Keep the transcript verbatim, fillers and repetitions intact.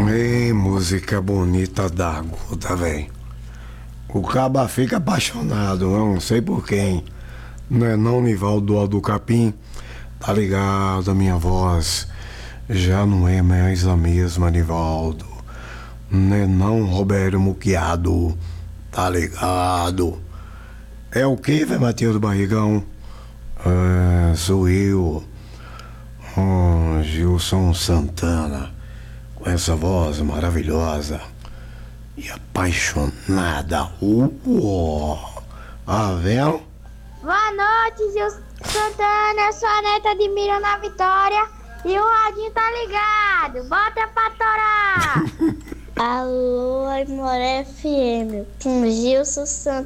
Ei, música bonita da Guta, velho. O caba fica apaixonado, eu não sei por quem. Não é não, Nivaldo do Capim? Tá ligado, a minha voz já não é mais a mesma, Nivaldo. Não é não, Roberto Muquiado? Tá ligado? É o que, velho, Matheus do Barrigão? Ah, sou eu, oh, Gilson Santana, com essa voz maravilhosa e apaixonada. Uh, ah, vendo? Boa noite, Gilson Santana. Eu sou a neta de Miriam na Vitória e o radinho tá ligado. Bota pra torar. Alô, Amor F M, com Gilson Santana.